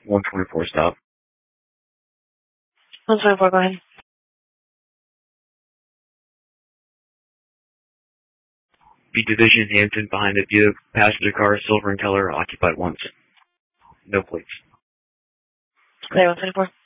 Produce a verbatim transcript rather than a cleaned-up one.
one twenty-four, stop. one twenty-four, go ahead. B Division, Hampton, behind a Buick passenger car, silver in color, occupied once. No plates. Clear, one twenty-four.